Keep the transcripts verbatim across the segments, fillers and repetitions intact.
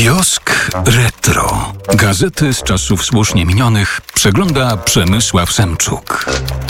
Kiosk Retro. Gazety z czasów słusznie minionych przegląda Przemysław Semczuk.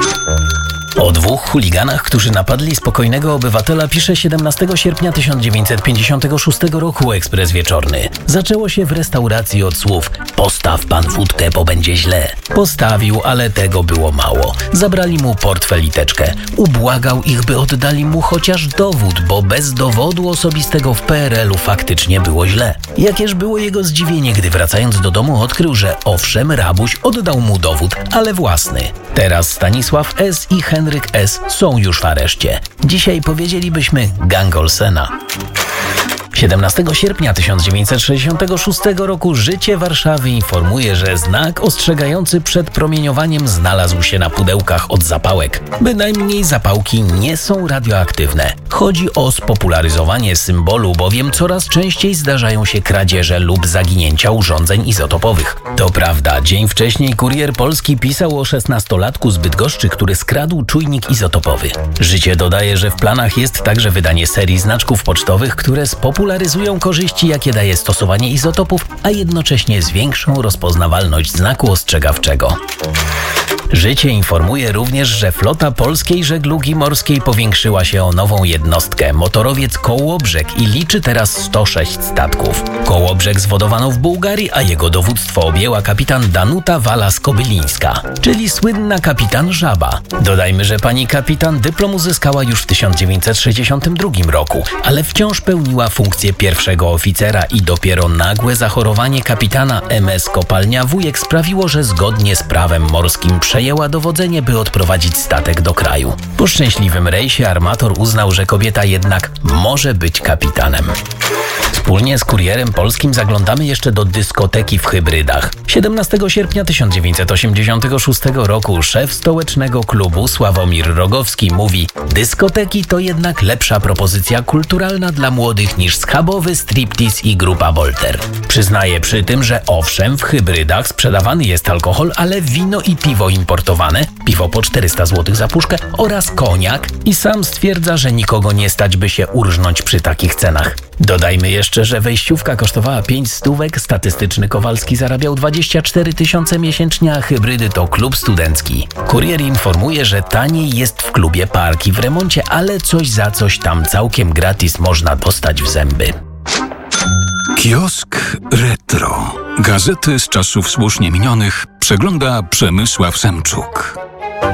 O dwóch chuliganach, którzy napadli spokojnego obywatela, pisze siedemnastego sierpnia tysiąc dziewięćset pięćdziesiątego szóstego roku Ekspres Wieczorny. Zaczęło się w restauracji od słów: postaw pan wódkę, bo będzie źle. Postawił, ale tego było mało. Zabrali mu portfel i teczkę. Ubłagał ich, by oddali mu chociaż dowód, bo bez dowodu osobistego w P R L u faktycznie było źle. Jakież było jego zdziwienie, gdy wracając do domu odkrył, że owszem, rabuś oddał mu dowód, ale własny. Teraz Stanisław S. i Henryk S. są już w areszcie. Dzisiaj powiedzielibyśmy gang Olsena. siedemnastego sierpnia tysiąc dziewięćset sześćdziesiątego szóstego roku Życie Warszawy informuje, że znak ostrzegający przed promieniowaniem znalazł się na pudełkach od zapałek. Bynajmniej zapałki nie są radioaktywne. Chodzi o spopularyzowanie symbolu, bowiem coraz częściej zdarzają się kradzieże lub zaginięcia urządzeń izotopowych. To prawda, dzień wcześniej Kurier Polski pisał o szesnastolatku z Bydgoszczy, który skradł czujnik izotopowy. Życie dodaje, że w planach jest także wydanie serii znaczków pocztowych, które spopularyzują Popularyzują korzyści, jakie daje stosowanie izotopów, a jednocześnie zwiększą rozpoznawalność znaku ostrzegawczego. Życie informuje również, że flota polskiej żeglugi morskiej powiększyła się o nową jednostkę, motorowiec Kołobrzeg, i liczy teraz sto sześć statków. Kołobrzeg zwodowano w Bułgarii, a jego dowództwo objęła kapitan Danuta Walas-Kobylińska, czyli słynna kapitan Żaba. Dodajmy, że pani kapitan dyplom uzyskała już w tysiąc dziewięćset sześćdziesiątym drugim roku, ale wciąż pełniła funkcję pierwszego oficera i dopiero nagłe zachorowanie kapitana M S Kopalnia Wujek sprawiło, że zgodnie z prawem morskim przejęła dowodzenie, by odprowadzić statek do kraju. Po szczęśliwym rejsie armator uznał, że kobieta jednak może być kapitanem. Wspólnie z Kurierem Polskim zaglądamy jeszcze do dyskoteki w Hybrydach. siedemnastego sierpnia tysiąc dziewięćset osiemdziesiątego szóstego roku szef stołecznego klubu Sławomir Rogowski mówi: dyskoteki to jednak lepsza propozycja kulturalna dla młodych niż schabowy striptease i grupa Volter. Przyznaje przy tym, że owszem, w Hybrydach sprzedawany jest alkohol, ale wino i piwo importowane, piwo po czterysta złotych za puszkę oraz koniak, i sam stwierdza, że nikogo nie stać, by się urżnąć przy takich cenach. Dodajmy jeszcze, że wejściówka kosztowała pięć stówek, statystyczny Kowalski zarabiał dwadzieścia cztery tysiące miesięcznie, a Hybrydy to klub studencki. Kurier informuje, że taniej jest w klubie Parki w remoncie, ale coś za coś tam całkiem gratis można dostać w zęby. Kiosk Retro. Gazety z czasów słusznie minionych przegląda Przemysław Semczuk.